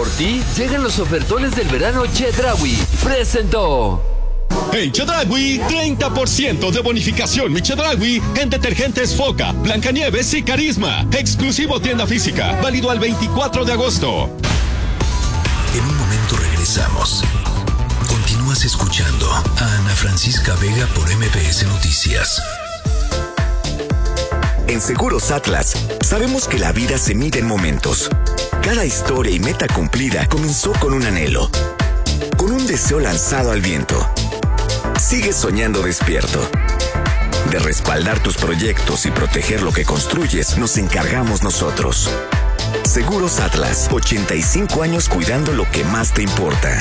Por ti, llegan los ofertones del verano Chedraui. Presentó. En Chedraui, 30% de bonificación mi Chedraui en detergentes Foca, Blancanieves y Carisma. Exclusivo tienda física, válido al 24 de agosto. En un momento regresamos. Continúas escuchando a Ana Francisca Vega por MBS Noticias. En Seguros Atlas, sabemos que la vida se mide en momentos. Cada historia y meta cumplida comenzó con un anhelo, con un deseo lanzado al viento. Sigues soñando despierto. De respaldar tus proyectos y proteger lo que construyes, nos encargamos nosotros. Seguros Atlas, 85 años cuidando lo que más te importa.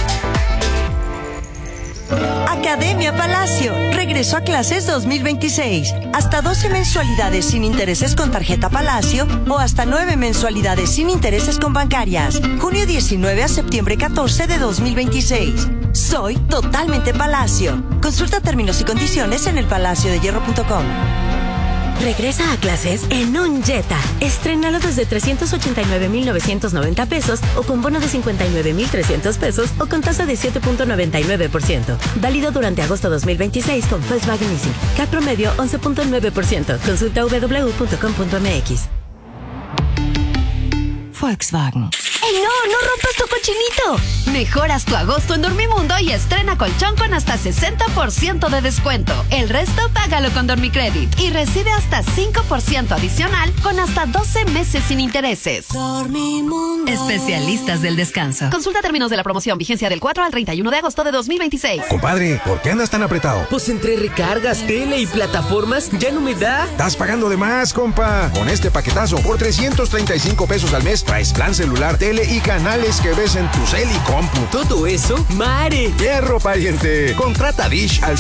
Academia Palacio regresó a clases 2026. Hasta 12 mensualidades sin intereses con tarjeta Palacio o hasta 9 mensualidades sin intereses con bancarias. Junio 19 a septiembre 14 de 2026. Soy totalmente Palacio. Consulta términos y condiciones en elpalaciodehierro.com. Regresa a clases en un Jetta. Estrénalo desde 389,990 pesos o con bono de 59,300 pesos o con tasa de 7.99%. Válido durante agosto 2026 con Volkswagen Leasing. CAT promedio 11.9%. Consulta www.com.mx. Volkswagen. ¡Ey, no rompas tu cochinito! Mejoras tu agosto en Dormimundo y estrena colchón con hasta 60% de descuento. El resto págalo con Dormicredit y recibe hasta 5% adicional con hasta 12 meses sin intereses. Dormimundo. Especialistas del descanso. Consulta términos de la promoción, vigencia del 4 al 31 de agosto de 2026. Compadre, ¿por qué andas tan apretado? Pues entre recargas, tele y plataformas, ya no me da. Estás pagando de más, compa. Con este paquetazo, por 335 pesos al mes, traes plan celular, tele y canales que ves en tu cel y compu. ¿Todo eso? ¡Mare! ¡Hierro, pariente! Contrata Dish al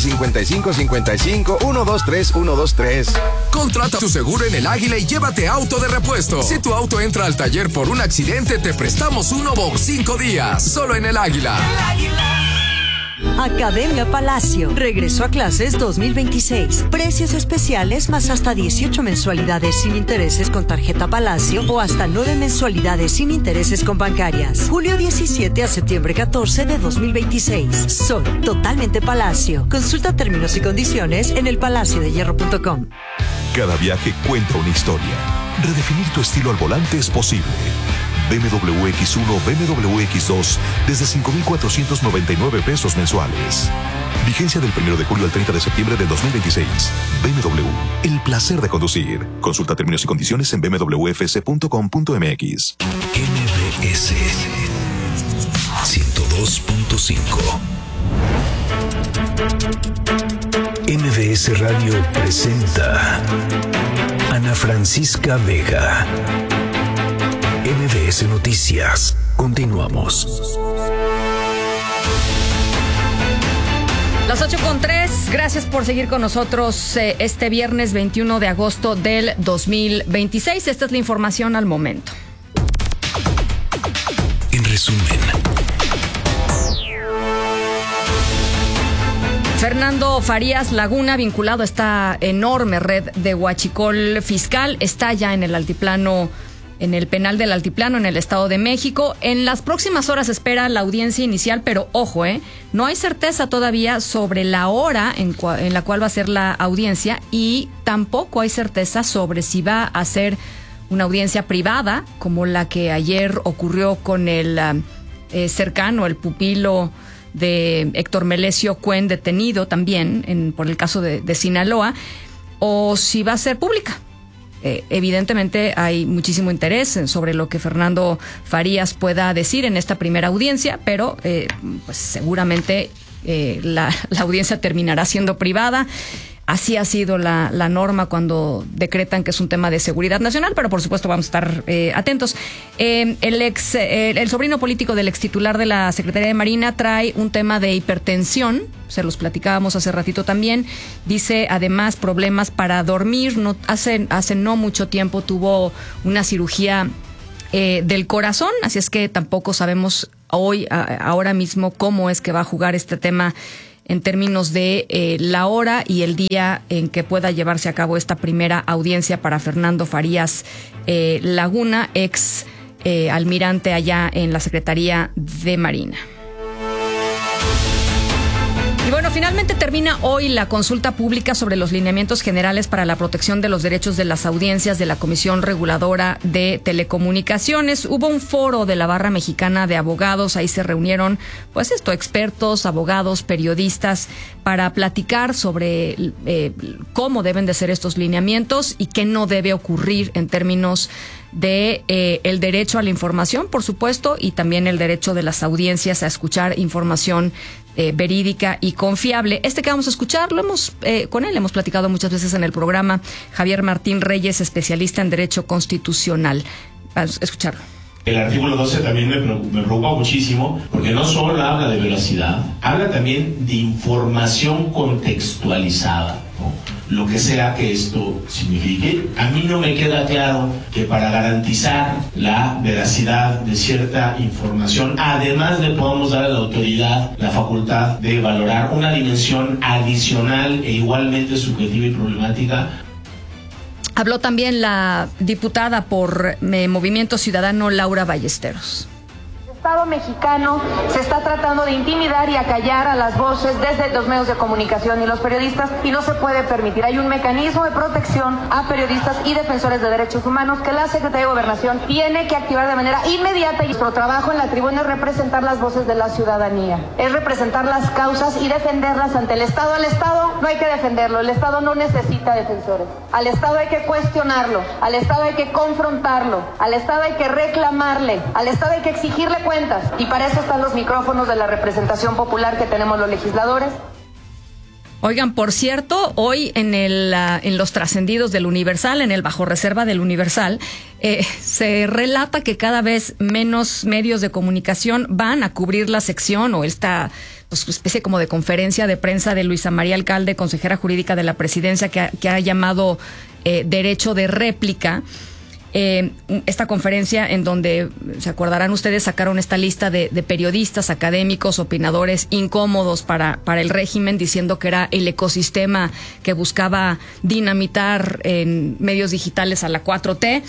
5555-123123. Contrata tu seguro en El Águila y llévate auto de repuesto. Si tu auto entra al taller por un accidente, te prestamos uno por 5 días. Solo en El Águila. El Águila. Academia Palacio regresó a clases 2026. Precios especiales más hasta 18 mensualidades sin intereses con tarjeta Palacio o hasta 9 mensualidades sin intereses con bancarias. Julio 17 a septiembre 14 de 2026. Soy totalmente Palacio. Consulta términos y condiciones en elpalaciodehierro.com. Cada viaje cuenta una historia. Redefinir tu estilo al volante es posible. BMW X1, BMW X2 desde 5,499 pesos mensuales. Vigencia del 1 de julio al 30 de septiembre del 2026. BMW, el placer de conducir. Consulta términos y condiciones en bmwfc.com.mx. MBS 102.5. MBS Radio presenta Ana Francisca Vega. MBS Noticias. Continuamos. Las 8:03. Gracias por seguir con nosotros este viernes 21 de agosto del 2026. Esta es la información al momento. En resumen. Fernando Farías Laguna, vinculado a esta enorme red de huachicol fiscal, está ya en el altiplano, en el penal del Altiplano, en el Estado de México. En las próximas horas espera la audiencia inicial, pero ojo, no hay certeza todavía sobre la hora en la cual va a ser la audiencia y tampoco hay certeza sobre si va a ser una audiencia privada, como la que ayer ocurrió con el cercano, el pupilo de Héctor Melesio Cuen, detenido también por el caso de Sinaloa, o si va a ser pública. Evidentemente hay muchísimo interés sobre lo que Fernando Farías pueda decir en esta primera audiencia, pero pues seguramente la audiencia terminará siendo privada. Así ha sido la norma cuando decretan que es un tema de seguridad nacional, pero por supuesto vamos a estar atentos. El sobrino político del ex titular de la Secretaría de Marina trae un tema de hipertensión, se los platicábamos hace ratito también. Dice además problemas para dormir. Hace no mucho tiempo tuvo una cirugía del corazón, así es que tampoco sabemos ahora mismo cómo es que va a jugar este tema en términos de la hora y el día en que pueda llevarse a cabo esta primera audiencia para Fernando Farías Laguna, ex almirante allá en la Secretaría de Marina. Y bueno, finalmente termina hoy la consulta pública sobre los lineamientos generales para la protección de los derechos de las audiencias de la Comisión Reguladora de Telecomunicaciones. Hubo un foro de la Barra Mexicana de Abogados, ahí se reunieron, pues expertos, abogados, periodistas, para platicar sobre cómo deben de ser estos lineamientos y qué no debe ocurrir en términos de el derecho a la información, por supuesto, y también el derecho de las audiencias a escuchar información verídica y confiable. Que vamos a escuchar, con él hemos platicado muchas veces en el programa, Javier Martín Reyes, especialista en Derecho Constitucional. Vamos a escucharlo. El artículo 12 también me preocupa muchísimo, porque no solo habla de veracidad, habla también de información contextualizada, ¿no? Lo que sea que esto signifique. A mí no me queda claro que para garantizar la veracidad de cierta información, además le podamos dar a la autoridad la facultad de valorar una dimensión adicional e igualmente subjetiva y problemática. Habló también la diputada por Movimiento Ciudadano, Laura Ballesteros. El Estado mexicano se está tratando de intimidar y acallar a las voces desde los medios de comunicación y los periodistas, y no se puede permitir. Hay un mecanismo de protección a periodistas y defensores de derechos humanos que la Secretaría de Gobernación tiene que activar de manera inmediata, y nuestro trabajo en la tribuna es representar las voces de la ciudadanía, es representar las causas y defenderlas ante el Estado. Al Estado no hay que defenderlo, el Estado no necesita defensores. Al Estado hay que cuestionarlo, al Estado hay que confrontarlo, al Estado hay que reclamarle, al Estado hay que exigirle cuentas, y para eso están los micrófonos de la representación popular que tenemos los legisladores. Oigan, por cierto, hoy en los trascendidos del Universal, en el bajo reserva del Universal, se relata que cada vez menos medios de comunicación van a cubrir la sección o esta especie como de conferencia de prensa de Luisa María Alcalde, consejera jurídica de la presidencia, que ha llamado derecho de réplica. Esta conferencia en donde, se acordarán ustedes, sacaron esta lista de periodistas, académicos, opinadores incómodos para el régimen, diciendo que era el ecosistema que buscaba dinamitar en medios digitales a la 4T.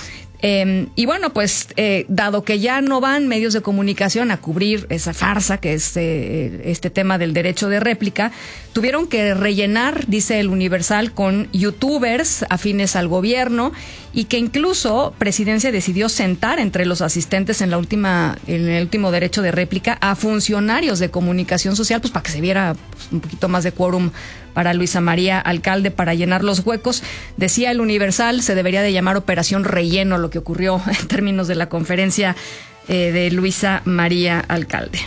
Y bueno, pues dado que ya no van medios de comunicación a cubrir esa farsa que es este tema del derecho de réplica, tuvieron que rellenar, dice el Universal, con youtubers afines al gobierno, y que incluso Presidencia decidió sentar entre los asistentes en el último derecho de réplica a funcionarios de comunicación social, pues para que se viera un poquito más de quórum para Luisa María Alcalde, para llenar los huecos. Decía el Universal, se debería de llamar Operación Relleno lo que ocurrió en términos de la conferencia de Luisa María Alcalde.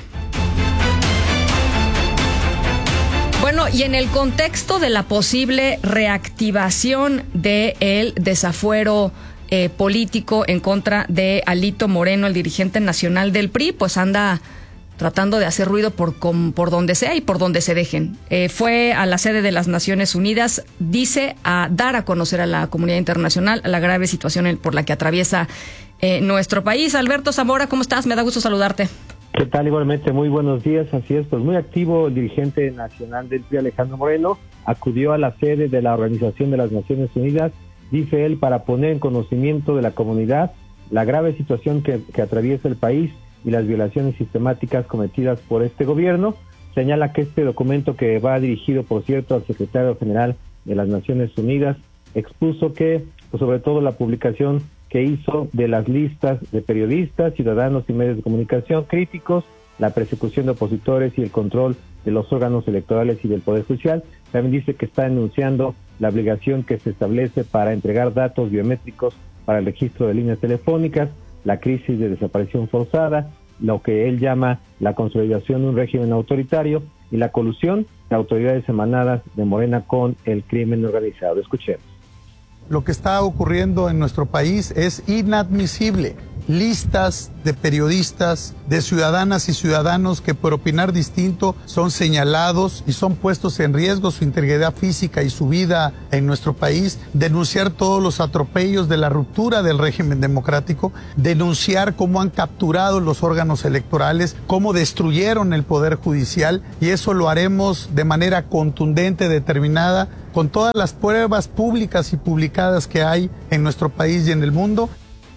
Bueno, y en el contexto de la posible reactivación del desafuero político en contra de Alito Moreno, el dirigente nacional del PRI, pues anda tratando de hacer ruido por donde sea y por donde se dejen. Fue a la sede de las Naciones Unidas, dice, a dar a conocer a la comunidad internacional la grave situación por la que atraviesa nuestro país. Alberto Zamora, ¿cómo estás? Me da gusto saludarte. ¿Qué tal? Igualmente, muy buenos días. Así es, pues muy activo el dirigente nacional del PRI, Alejandro Moreno, acudió a la sede de la Organización de las Naciones Unidas, dice él, para poner en conocimiento de la comunidad la grave situación que atraviesa el país y las violaciones sistemáticas cometidas por este gobierno. Señala que este documento, que va dirigido, por cierto, al secretario general de las Naciones Unidas, expuso que, pues, sobre todo la publicación que hizo de las listas de periodistas, ciudadanos y medios de comunicación críticos, la persecución de opositores y el control de los órganos electorales y del Poder Judicial. También dice que está denunciando la obligación que se establece para entregar datos biométricos para el registro de líneas telefónicas, la crisis de desaparición forzada, lo que él llama la consolidación de un régimen autoritario y la colusión de autoridades emanadas de Morena con el crimen organizado. Escuchemos. Lo que está ocurriendo en nuestro país es inadmisible. Listas de periodistas, de ciudadanas y ciudadanos que por opinar distinto son señalados y son puestos en riesgo su integridad física y su vida en nuestro país, denunciar todos los atropellos de la ruptura del régimen democrático, denunciar cómo han capturado los órganos electorales, cómo destruyeron el Poder Judicial, y eso lo haremos de manera contundente, determinada, con todas las pruebas públicas y publicadas que hay en nuestro país y en el mundo.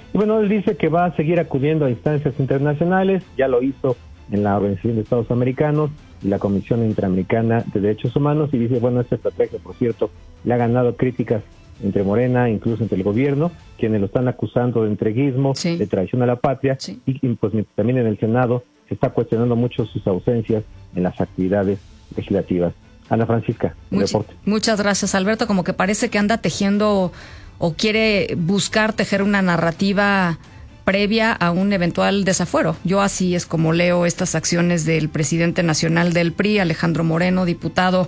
Y bueno, él dice que va a seguir acudiendo a instancias internacionales, ya lo hizo en la Organización de Estados Americanos y la Comisión Interamericana de Derechos Humanos, y dice, bueno, esta estrategia, por cierto, le ha ganado críticas entre Morena, incluso entre el gobierno, quienes lo están acusando de entreguismo, de traición a la patria, y pues también en el Senado se está cuestionando mucho sus ausencias en las actividades legislativas. Ana Francisca, reporte. Muchas gracias, Alberto. Como que parece que anda tejiendo o quiere buscar tejer una narrativa previa a un eventual desafuero. Yo así es como leo estas acciones del presidente nacional del PRI, Alejandro Moreno, diputado,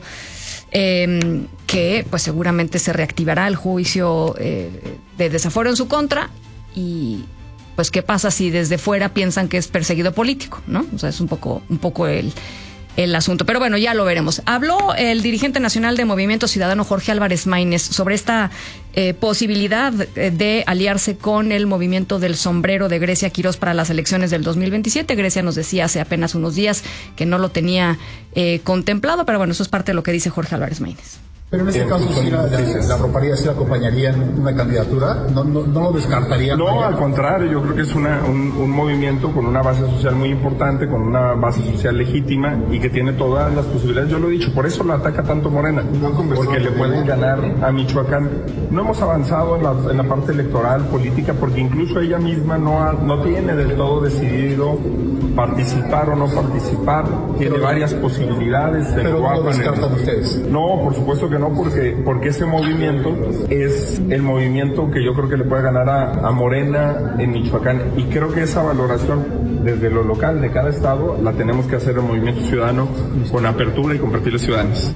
que pues seguramente se reactivará el juicio de desafuero en su contra. Y pues qué pasa si desde fuera piensan que es perseguido político, ¿no? O sea, es un poco el asunto. Pero bueno, ya lo veremos. Habló el dirigente nacional de Movimiento Ciudadano, Jorge Álvarez Maínez, sobre esta posibilidad de aliarse con el movimiento del sombrero de Grecia Quirós para las elecciones del 2027. Grecia nos decía hace apenas unos días que no lo tenía contemplado, pero bueno, eso es parte de lo que dice Jorge Álvarez Maínez. Pero en este caso, ¿sí la arroparía, sí la acompañaría en una candidatura? ¿No lo descartaría? No, al contrario, yo creo que es un movimiento con una base social muy importante, con una base social legítima y que tiene todas las posibilidades. Yo lo he dicho, por eso lo ataca tanto Morena, porque le pueden ganar a Michoacán. No hemos avanzado en la parte electoral, política, porque incluso ella misma no tiene del todo decidido participar o no participar. Tiene varias posibilidades. ¿Pero no lo descartan ustedes? No, por supuesto que no, porque ese movimiento es el movimiento que yo creo que le puede ganar a Morena en Michoacán, y creo que esa valoración desde lo local de cada estado la tenemos que hacer el Movimiento Ciudadano con apertura y con perfiles ciudadanos.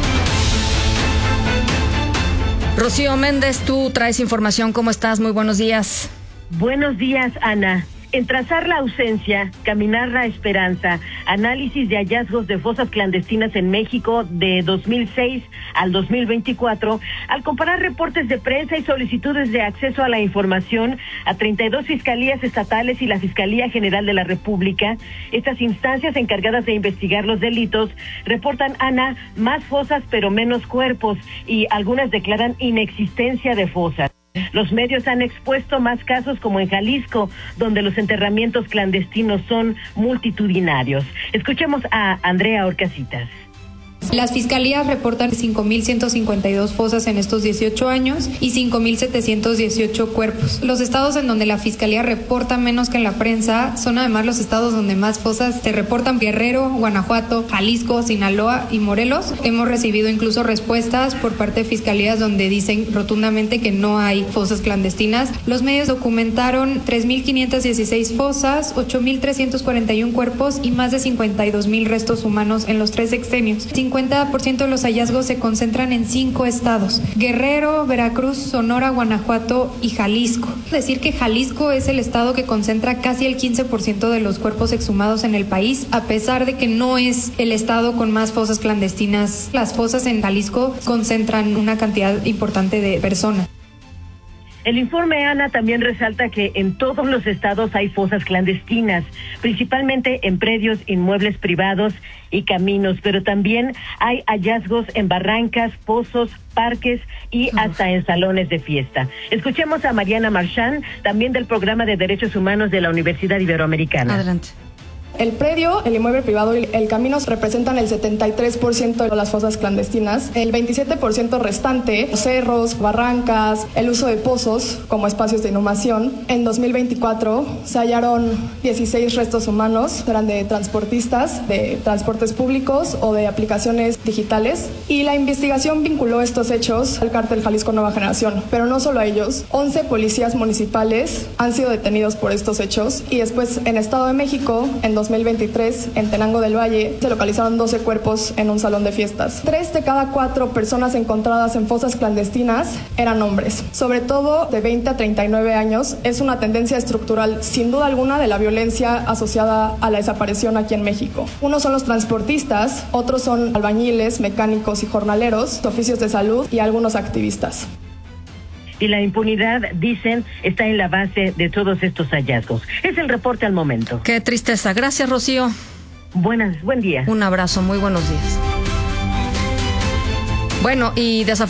Rocío Méndez, tú traes información. ¿Cómo estás? Muy buenos días. Buenos días, Ana. En trazar la ausencia, caminar la esperanza, análisis de hallazgos de fosas clandestinas en México de 2006 al 2024, al comparar reportes de prensa y solicitudes de acceso a la información a 32 fiscalías estatales y la Fiscalía General de la República, estas instancias encargadas de investigar los delitos reportan, Ana, más fosas pero menos cuerpos, y algunas declaran inexistencia de fosas. Los medios han expuesto más casos como en Jalisco, donde los enterramientos clandestinos son multitudinarios. Escuchemos a Andrea Orcasitas. Las fiscalías reportan 5.152 fosas en estos 18 años y 5.718 cuerpos. Los estados en donde la fiscalía reporta menos que en la prensa son además los estados donde más fosas se reportan: Guerrero, Guanajuato, Jalisco, Sinaloa y Morelos. Hemos recibido incluso respuestas por parte de fiscalías donde dicen rotundamente que no hay fosas clandestinas. Los medios documentaron 3.516 fosas, 8.341 cuerpos y más de 52.000 restos humanos en los 3 sexenios. 50% de los hallazgos se concentran en 5 estados: Guerrero, Veracruz, Sonora, Guanajuato y Jalisco. Decir que Jalisco es el estado que concentra casi el 15% de los cuerpos exhumados en el país, a pesar de que no es el estado con más fosas clandestinas. Las fosas en Jalisco concentran una cantidad importante de personas. El informe, Ana, también resalta que en todos los estados hay fosas clandestinas, principalmente en predios, inmuebles privados y caminos, pero también hay hallazgos en barrancas, pozos, parques y hasta en salones de fiesta. Escuchemos a Mariana Marchán, también del Programa de Derechos Humanos de la Universidad Iberoamericana. Adelante. El predio, el inmueble privado y el camino representan el 73% de las fosas clandestinas. El 27% restante, cerros, barrancas, el uso de pozos como espacios de inhumación. En 2024 se hallaron 16 restos humanos, eran de transportistas, de transportes públicos o de aplicaciones digitales. Y la investigación vinculó estos hechos al cártel Jalisco Nueva Generación. Pero no solo a ellos, 11 policías municipales han sido detenidos por estos hechos. Y después, en Estado de México, en 2023, en Tenango del Valle, se localizaron 12 cuerpos en un salón de fiestas. 3 de cada 4 personas encontradas en fosas clandestinas eran hombres, sobre todo de 20 a 39 años. Es una tendencia estructural, sin duda alguna, de la violencia asociada a la desaparición aquí en México. Unos son los transportistas, otros son albañiles, mecánicos y jornaleros, oficios de salud y algunos activistas. Y la impunidad, dicen, está en la base de todos estos hallazgos. Es el reporte al momento. Qué tristeza. Gracias, Rocío. Buen día. Un abrazo, muy buenos días. Bueno, y